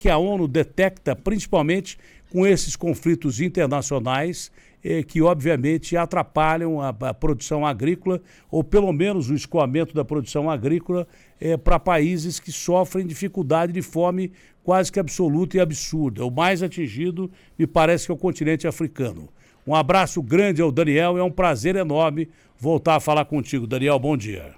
que a ONU detecta, principalmente com esses conflitos internacionais, que obviamente atrapalham a produção agrícola, ou pelo menos o escoamento da produção agrícola para países que sofrem dificuldade de fome quase que absoluta e absurda. O mais atingido, me parece que é o continente africano. Um abraço grande ao Daniel, é um prazer enorme voltar a falar contigo. Daniel, bom dia.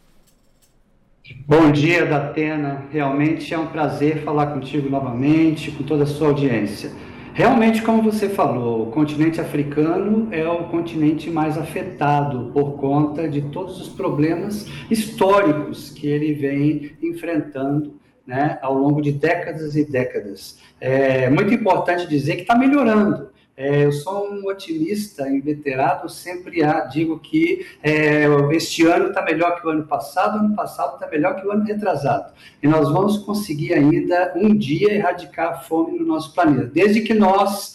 Bom dia, Datena. Realmente é um prazer falar contigo novamente, com toda a sua audiência. Realmente, como você falou, o continente africano é o continente mais afetado por conta de todos os problemas históricos que ele vem enfrentando, né, ao longo de décadas e décadas. É muito importante dizer que está melhorando. Eu sou um otimista inveterado, sempre digo que este ano está melhor que o ano passado está melhor que o ano retrasado. E nós vamos conseguir ainda um dia erradicar a fome no nosso planeta, desde que nós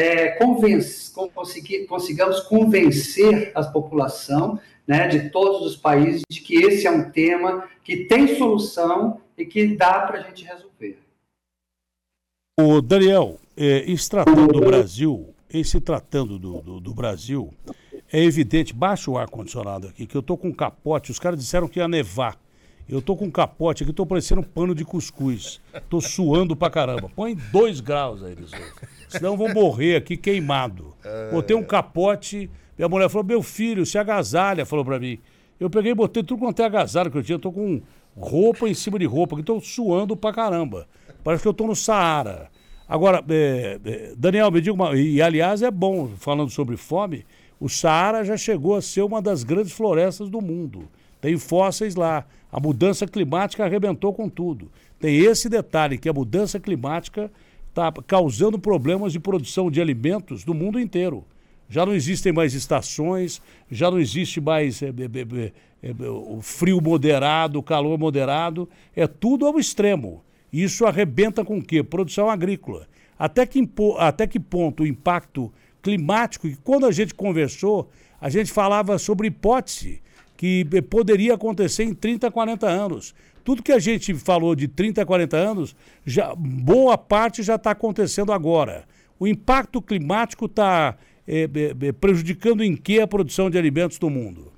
consigamos convencer a população, né, de todos os países de que esse é um tema que tem solução e que dá para a gente resolver. O Daniel, em se tratando do Brasil, do Brasil, é evidente, baixa o ar-condicionado aqui, que eu tô com um capote, os caras disseram que ia nevar. Eu tô com um capote aqui, tô parecendo um pano de cuscuz. Tô suando pra caramba. Põe 2 graus aí, senão vão morrer aqui queimado. Botei um capote, minha mulher falou, meu filho, se agasalha, falou pra mim. Eu peguei e botei tudo quanto é agasalho que eu tinha, tô com roupa em cima de roupa, que tô suando pra caramba. Parece que eu tô no Saara. Agora, Daniel, me diga e aliás é bom, falando sobre fome, o Saara já chegou a ser uma das grandes florestas do mundo. Tem fósseis lá. A mudança climática arrebentou com tudo. Tem esse detalhe, que a mudança climática está causando problemas de produção de alimentos no mundo inteiro. Já não existem mais estações, já não existe mais o frio moderado, o calor moderado, é tudo ao extremo. Isso arrebenta com o quê? Produção agrícola. Até que ponto o impacto climático, e quando a gente conversou, a gente falava sobre hipótese, que poderia acontecer em 30, 40 anos. Tudo que a gente falou de 30, 40 anos, boa parte já está acontecendo agora. O impacto climático está prejudicando em que a produção de alimentos do mundo?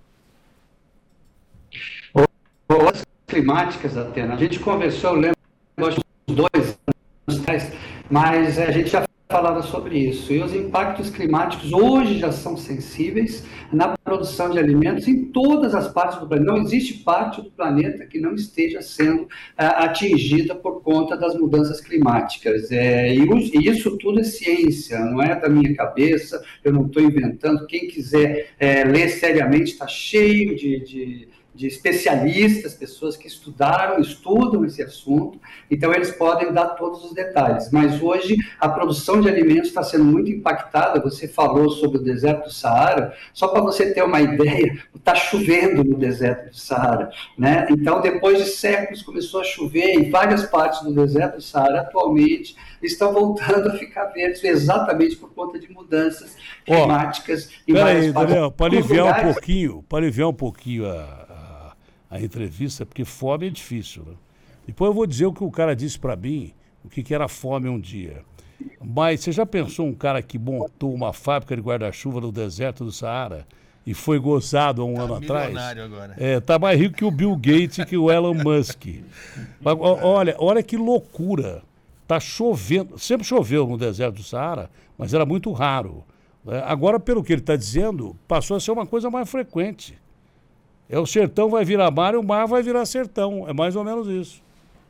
As climáticas, Atena, a gente conversou, eu lembro, acho uns 2 anos atrás, mas a gente já falava sobre isso. E os impactos climáticos hoje já são sensíveis na produção de alimentos em todas as partes do planeta. Não existe parte do planeta que não esteja sendo atingida por conta das mudanças climáticas. E isso tudo é ciência, não é da minha cabeça, eu não estou inventando. Quem quiser ler seriamente está cheio de especialistas, pessoas que estudam esse assunto, então eles podem dar todos os detalhes. Mas hoje a produção de alimentos está sendo muito impactada. Você falou sobre o deserto do Saara, só para você ter uma ideia, está chovendo no deserto do Saara, né? Então, depois de séculos, começou a chover em várias partes do deserto do Saara. Atualmente estão voltando a ficar verdes exatamente por conta de mudanças climáticas em várias partes. Daniel, para aliviar um pouquinho a entrevista, porque fome é difícil, né? Depois eu vou dizer o que o cara disse para mim, o que era fome um dia. Mas você já pensou um cara que montou uma fábrica de guarda-chuva no deserto do Saara e foi gozado há um ano atrás? Agora. Tá mais rico que o Bill Gates e que o Elon Musk. Mas, olha que loucura. Tá chovendo, sempre choveu no deserto do Saara, mas era muito raro. Agora, pelo que ele está dizendo, passou a ser uma coisa mais frequente. O sertão vai virar mar e o mar vai virar sertão. É mais ou menos isso.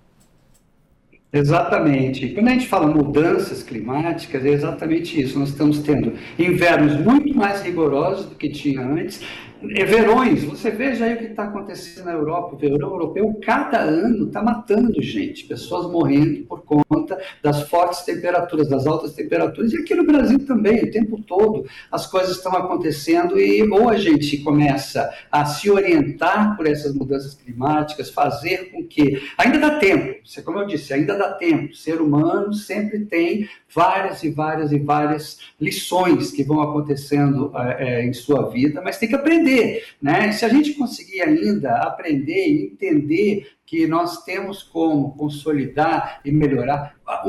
Exatamente. Quando a gente fala mudanças climáticas, é exatamente isso. Nós estamos tendo invernos muito mais rigorosos do que tinha antes. Verões, você veja aí o que está acontecendo na Europa. O verão europeu, cada ano, está matando gente. Pessoas morrendo por conta das fortes temperaturas, das altas temperaturas. E aqui no Brasil também, o tempo todo, as coisas estão acontecendo e ou a gente começa a se orientar por essas mudanças climáticas, fazer com que... Ainda dá tempo, como eu disse, ainda dá tempo. O ser humano sempre tem várias e várias e várias lições que vão acontecendo em sua vida, mas tem que aprender aprender, né? E se a gente conseguir ainda aprender e entender que nós temos como consolidar e melhorar,